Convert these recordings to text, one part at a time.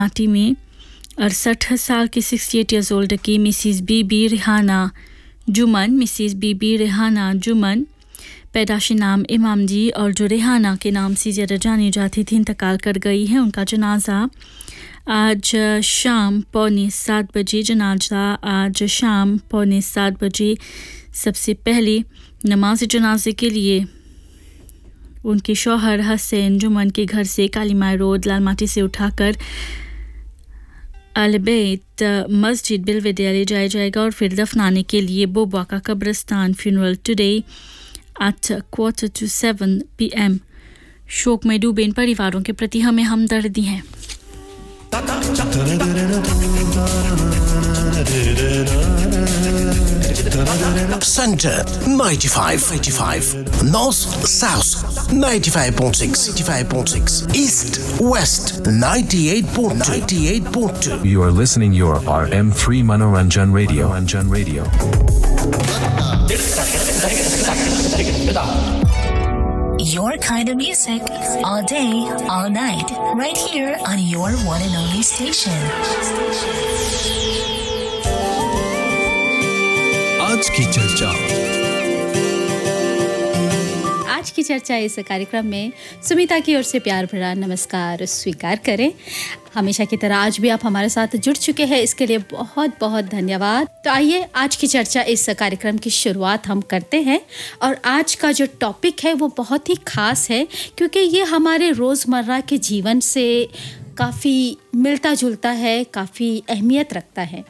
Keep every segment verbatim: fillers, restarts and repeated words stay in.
माटी में अड़सठ साल की अड़सठ इयर्स ओल्ड की मिसिस बीबी रिहाना जुमन मिसिस बीबी रिहाना जुमन पैदाशी नाम इमाम जी और जो रिहाना के नाम से ज़्यादा जानी जाती थी इंतकाल कर गई है। उनका जनाजा आज शाम पौने सात बजे जनाजा आज शाम पौने सात बजे सबसे पहले नमाज जनाजे के लिए उनके शौहर हसैन जुमन के घर से कालीमाई रोड लालमाटी से उठाकर अलबैत मस्जिद बिलवेदिया ले जाया जाएगा और फिर दफनाने के लिए बोबा का कब्रिस्तान funeral today at quarter to seven P M. शोक में डूबे इन परिवारों के प्रति हमें हमदर्दी है। Center ninety-five, eighty-five. North, South ninety-five point six, eighty-five point six. East, West ninety-eight point two, ninety-eight point two. You are listening your R M three Manoranjan Radio. Manoranjan Radio. Your kind of music all day, all night, right here on your one and only station. आज की चर्चा आज की चर्चा इस कार्यक्रम में सुमिता की ओर से प्यार भरा नमस्कार स्वीकार करें। हमेशा की तरह आज भी आप हमारे साथ जुड़ चुके हैं, इसके लिए बहुत बहुत धन्यवाद। तो आइए आज की चर्चा इस कार्यक्रम की शुरुआत हम करते हैं और आज का जो टॉपिक है वो बहुत ही खास है क्योंकि ये हमारे रोज़मर्रा के जीवन से काफ़ी मिलता जुलता है, काफ़ी अहमियत रखता है।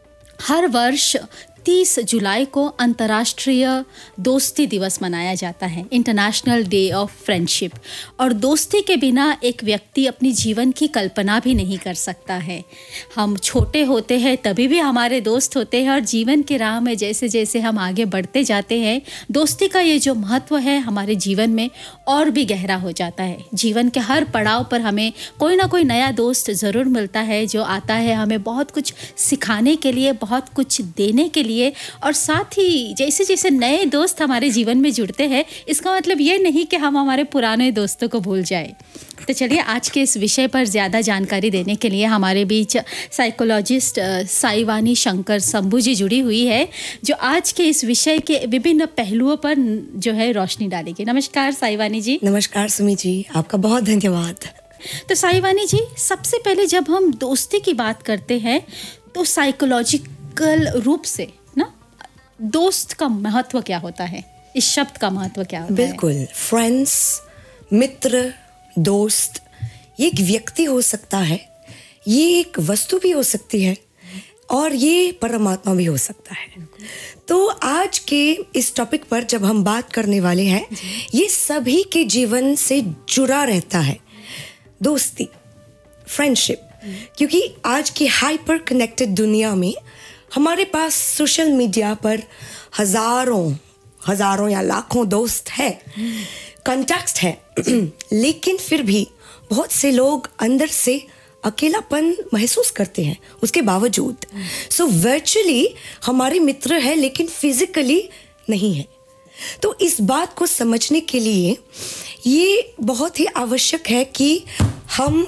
हर वर्ष तीस जुलाई को अंतर्राष्ट्रीय दोस्ती दिवस मनाया जाता है, इंटरनेशनल डे ऑफ फ्रेंडशिप। और दोस्ती के बिना एक व्यक्ति अपनी जीवन की कल्पना भी नहीं कर सकता है। हम छोटे होते हैं तभी भी हमारे दोस्त होते हैं और जीवन की राह में जैसे जैसे हम आगे बढ़ते जाते हैं दोस्ती का ये जो महत्व है हमारे जीवन में और भी गहरा हो जाता है। जीवन के हर पड़ाव पर हमें कोई ना कोई नया दोस्त ज़रूर मिलता है जो आता है हमें बहुत कुछ सिखाने के लिए, बहुत कुछ देने के लिए। और साथ ही जैसे जैसे नए दोस्त हमारे जीवन में जुड़ते हैं इसका मतलब ये नहीं कि हम हमारे पुराने दोस्तों को भूल जाएं। तो चलिए आज के इस विषय पर ज़्यादा जानकारी देने के लिए हमारे बीच साइकोलॉजिस्ट साईवानी शंकर शंभू जी जुड़ी हुई है जो आज के इस विषय के विभिन्न पहलुओं पर जो है रोशनी डालेगी। नमस्कार साईवानी जी। नमस्कार सुमी जी, आपका बहुत धन्यवाद। तो साईवानी जी, सबसे पहले जब हम दोस्ती की बात करते हैं तो साइकोलॉजिकल रूप से ना दोस्त का महत्व क्या होता है, इस शब्द का महत्व क्या होता है? बिल्कुल, फ्रेंड्स, मित्र, दोस्त, ये एक व्यक्ति हो सकता है, ये एक वस्तु भी हो सकती है और ये परमात्मा भी हो सकता है। तो आज के इस टॉपिक पर जब हम बात करने वाले हैं ये सभी के जीवन से जुड़ा रहता है, दोस्ती, फ्रेंडशिप। क्योंकि आज की हाइपर कनेक्टेड दुनिया में हमारे पास सोशल मीडिया पर हजारों हजारों या लाखों दोस्त है, कॉन्टैक्ट है, लेकिन फिर भी बहुत से लोग अंदर से अकेलापन महसूस करते हैं उसके बावजूद। सो वर्चुअली हमारे मित्र है लेकिन फिजिकली नहीं है। तो इस बात को समझने के लिए ये बहुत ही आवश्यक है कि हम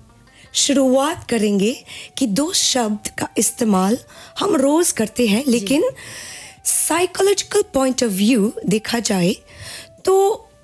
शुरुआत करेंगे कि दो शब्द का इस्तेमाल हम रोज करते हैं लेकिन साइकोलॉजिकल पॉइंट ऑफ व्यू देखा जाए तो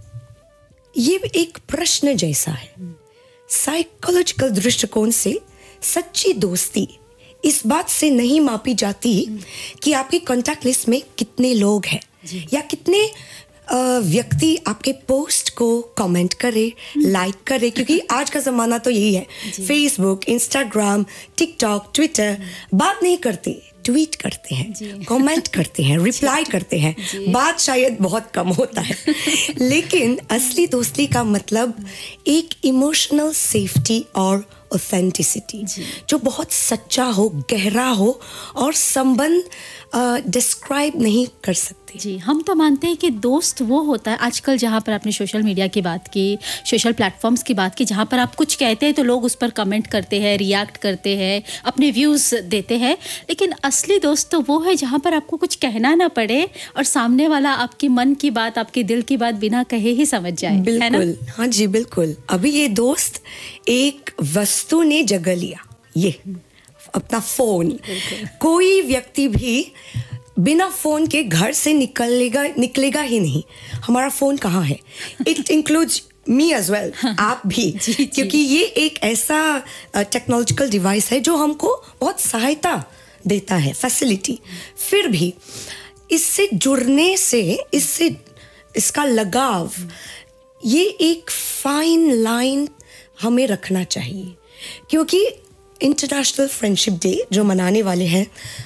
ये एक प्रश्न जैसा है। साइकोलॉजिकल दृष्टिकोण से सच्ची दोस्ती इस बात से नहीं मापी जाती कि आपकी कॉन्टैक्ट लिस्ट में कितने लोग हैं या कितने व्यक्ति आपके पोस्ट को कमेंट करे, लाइक करे, क्योंकि आज का ज़माना तो यही है। फेसबुक, इंस्टाग्राम, टिकटॉक, ट्विटर बात नहीं करते, ट्वीट करते हैं, कमेंट करते हैं, रिप्लाई करते हैं, बात शायद बहुत कम होता है। लेकिन असली दोस्ती का मतलब एक इमोशनल सेफ्टी और ऑथेंटिसिटी जो बहुत सच्चा हो, गहरा हो और संबंध डिस्क्राइब नहीं कर सकते। जी, हम तो मानते हैं कि दोस्त वो होता है आजकल, जहाँ पर आपने सोशल मीडिया की बात की, सोशल प्लेटफॉर्म्स की बात की, जहाँ पर आप कुछ कहते हैं तो लोग उस पर कमेंट करते हैं, रिएक्ट करते हैं, अपने व्यूज़ देते हैं। लेकिन असली दोस्त तो वो है जहाँ पर आपको कुछ कहना ना पड़े और सामने वाला आपकी मन की बात, आपके दिल की बात बिना कहे ही समझ जाए। बिल्कुल, हाँ जी बिल्कुल। अभी ये दोस्त एक वस्तु ने जगह लिया, ये अपना फोन। कोई व्यक्ति भी बिना फोन के घर से निकलेगा निकलेगा ही नहीं। हमारा फोन कहाँ है? It includes me as well, आप भी, क्योंकि ये एक ऐसा टेक्नोलॉजिकल डिवाइस है जो हमको बहुत सहायता देता है, फैसिलिटी। फिर भी इससे जुड़ने से, इससे इसका लगाव, ये एक फाइन लाइन हमें रखना चाहिए, क्योंकि इंटरनेशनल फ्रेंडशिप डे जो मनाने वाले हैं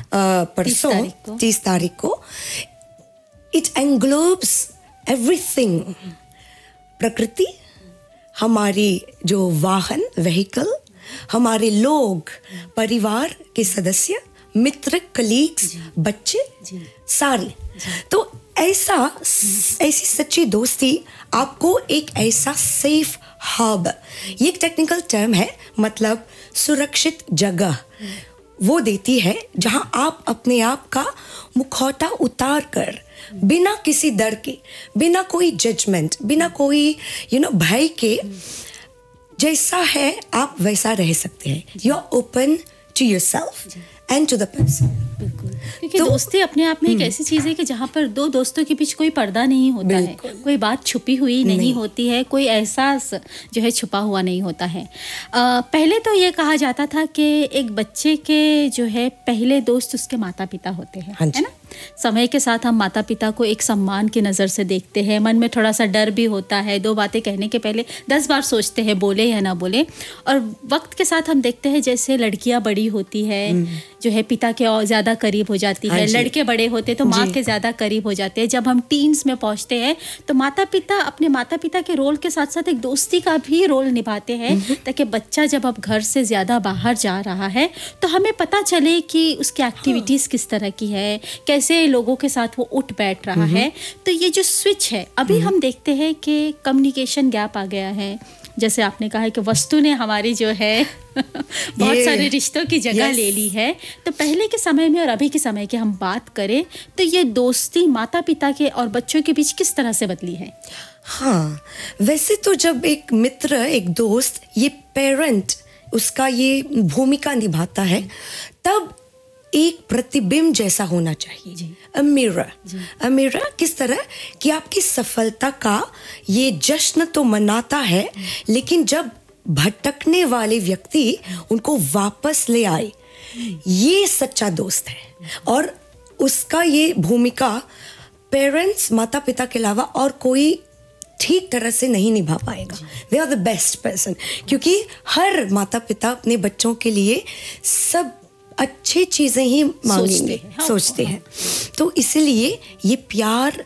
परसों तीस तारीख को, इट एंग्लोब्स एवरीथिंग। प्रकृति, हमारी जो वाहन, व्हीकल, हमारे लोग, परिवार के सदस्य, मित्र, कलीग्स, बच्चे, सारे। तो ऐसा ऐसी सच्ची दोस्ती आपको एक ऐसा सेफ हब, ये एक टेक्निकल टर्म है, मतलब सुरक्षित जगह वो देती है, जहां आप अपने आप का मुखौटा उतार कर, बिना किसी डर के, बिना कोई जजमेंट, बिना कोई यू नो भय के, जैसा है आप वैसा रह सकते हैं। You are open to yourself and to the person. क्योंकि तो, दोस्ती अपने आप में एक ऐसी चीज़ है कि जहाँ पर दो दोस्तों के बीच कोई पर्दा नहीं होता है, कोई बात छुपी हुई नहीं, नहीं होती है, कोई एहसास जो है छुपा हुआ नहीं होता है। आ, पहले तो ये कहा जाता था कि एक बच्चे के जो है पहले दोस्त उसके माता पिता होते हैं, है ना। समय के साथ हम माता पिता को एक सम्मान की नज़र से देखते हैं, मन में थोड़ा सा डर भी होता है, दो बातें कहने के पहले दस बार सोचते हैं बोले या ना बोले। और वक्त के साथ हम देखते हैं जैसे लड़कियां बड़ी होती है जो है पिता के और ज़्यादा करीब हो जाती है, लड़के बड़े होते तो माँ के ज़्यादा करीब हो जाते हैं। जब हम टीन्स में पहुँचते हैं तो माता पिता अपने माता पिता के रोल के साथ साथ एक दोस्ती का भी रोल निभाते हैं, ताकि बच्चा जब अब घर से ज़्यादा बाहर जा रहा है तो हमें पता चले कि उसकी एक्टिविटीज़ किस तरह की है, कैसे लोगों के साथ वो उठ बैठ रहा है। तो ये जो स्विच है, अभी हम देखते हैं कि कम्युनिकेशन गैप आ गया है। जैसे आपने कहा है कि वस्तु ने हमारी जो है बहुत सारे रिश्तों की जगह yes. ले ली है। तो पहले के समय में और अभी के समय की हम बात करें तो ये दोस्ती माता पिता के और बच्चों के बीच किस तरह से बदली है? हाँ, वैसे तो जब एक मित्र, एक दोस्त, ये पेरेंट उसका ये भूमिका निभाता है, तब एक प्रतिबिंब जैसा होना चाहिए, अ मिरर। अ मिरर किस तरह कि आपकी सफलता का ये जश्न तो मनाता है, लेकिन जब भटकने वाले व्यक्ति उनको वापस ले आए, ये सच्चा दोस्त है। और उसका ये भूमिका पेरेंट्स, माता पिता के अलावा और कोई ठीक तरह से नहीं निभा पाएगा। They are the best person, क्योंकि हर माता पिता अपने बच्चों के लिए सब अच्छी चीज़ें ही मांगेंगे, सोचते हैं, हाँ, सोचते हैं। तो इसलिए ये प्यार,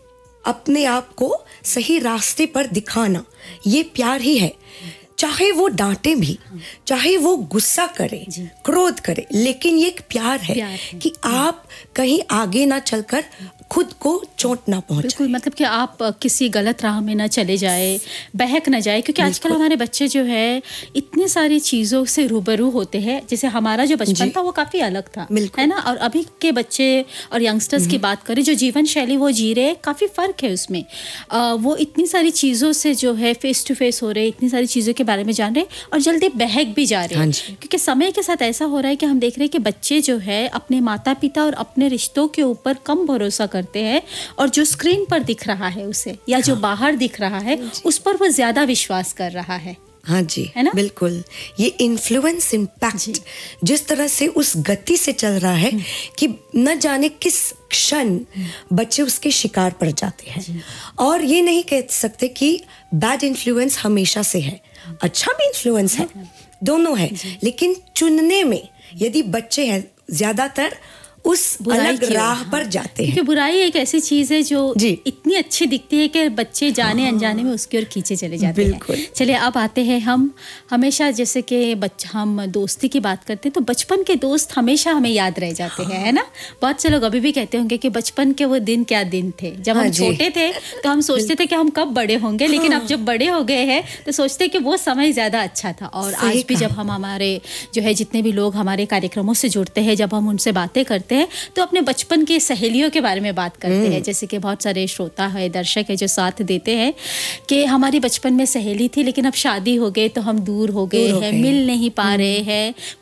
अपने आप को सही रास्ते पर दिखाना, ये प्यार ही है। चाहे वो डांटे भी, चाहे वो गुस्सा करे, क्रोध करे, लेकिन ये एक प्यार है, प्यार है कि आप कहीं आगे ना चलकर खुद को चोट ना पहुंचाए। बिल्कुल, मतलब कि आप किसी गलत राह में ना चले जाए, बहक ना जाए, क्योंकि आजकल हमारे बच्चे जो है इतनी सारी चीज़ों से रूबरू होते हैं। जैसे हमारा जो बचपन था वो काफ़ी अलग था, है ना, और अभी के बच्चे और यंगस्टर्स की बात करें, जो जीवन शैली वो जी रहे, काफ़ी फ़र्क है उसमें। आ, वो इतनी सारी चीज़ों से जो है फेस टू फेस हो रहे, इतनी सारी चीज़ों के बारे में जान रहे और जल्दी बहक भी जा रहे हैं। क्योंकि समय के साथ ऐसा हो रहा है कि हम देख रहे हैं कि बच्चे जो है अपने माता पिता और अपने रिश्तों के ऊपर कम भरोसा करते हैं, और जो स्क्रीन पर दिख रहा है उसे, या जो बाहर दिख रहा है उस पर वो ज्यादा विश्वास कर रहा है। हाँ जी, है ना? बिल्कुल, ये इन्फ्लुएंस, इम्पैक्ट जिस तरह से उस गति से चल रहा है कि न जाने किस क्षण बच्चे उसके शिकार पड़ जाते हैं। और ये नहीं कह सकते कि बैड इन्फ्लुएंस हमेशा से है, अच्छा भी इन्फ्लुएंस है, दोनों है, लेकिन चुनने में यदि बच्चे हैं ज्यादातर उस अलग राह पर जाते हैं। क्योंकि बुराई एक ऐसी चीज़ है जो इतनी अच्छी दिखती है कि बच्चे जाने अनजाने में उसकी ओर खींचे चले जाते हैं। चलिए अब आते हैं, हम हमेशा जैसे कि बच्चा हम दोस्ती की बात करते हैं तो बचपन के दोस्त हमेशा हमें याद रह जाते हैं, है ना। बहुत से लोग अभी भी कहते होंगे कि बचपन के वो दिन क्या दिन थे, जब हम छोटे थे तो हम सोचते थे कि हम कब बड़े होंगे, लेकिन अब जब बड़े हो गए हैं तो सोचते कि वो समय ज़्यादा अच्छा था। और आज भी जब हम हमारे जो है जितने भी लोग हमारे कार्यक्रमों से जुड़ते हैं, जब हम उनसे बातें करते हैं तो अपने बचपन की सहेलियों के बारे में बात करते हैं। जैसे कि बहुत सारे श्रोता है, दर्शक है जो साथ देते हैं कि हमारी बचपन में सहेली थी लेकिन अब शादी हो गए तो हम दूर हो गए हैं, मिल नहीं पा रहे हैं,